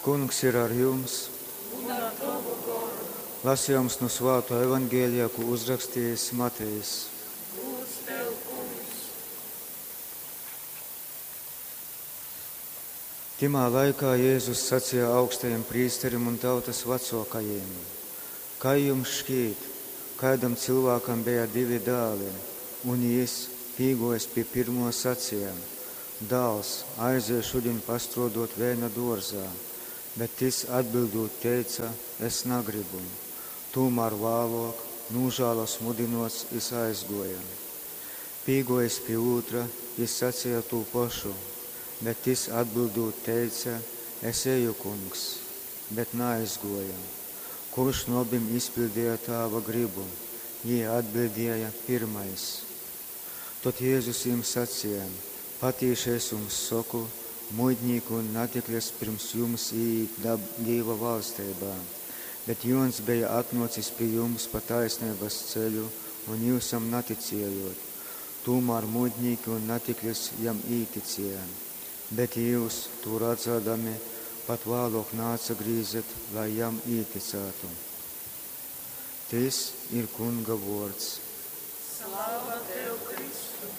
Kungs ir ar jums. Lasījums no Svētā Evangēlijā, ko uzrakstījis Matejs. Timā laikā Jēzus sacīja augstajiem prīsterim un tautas vecākajiem: Kā jums šķiet, kādam cilvēkam bija 2 dēli, un viņš pīgojas pie pirmo sacīja: Dēls, aiziet šodien pastrodot viena dārzā, bet tas atbildot teica: Es negribu. Tomēr vēlāk, nožēlas mudinots, es aizgoja. Pīgojas pie otra, es sacīja to pašu, bet tas atbildot teica: Es eju, kungs, bet neaizgoja. Kurš no abiem izpildīja tava gribu? Viņi atbildēja: pirmais. Tad Jēzus viņiem sacīja: Patiesi es jums saku, muitnieku un netiklis pirms jums ieiet Dieva valstībā. Bet Jons bija atnācis pie jums pa taisnības ceļu, un jūs jam neticējāt. Tomēr muitnieki un netiklis jam ieticēja. Bet jūs, to redzēdami, pat vēlāk neatgrieziet, lai jam ieticētu. Tas ir Kunga vārds. Slava Tev, Kristu!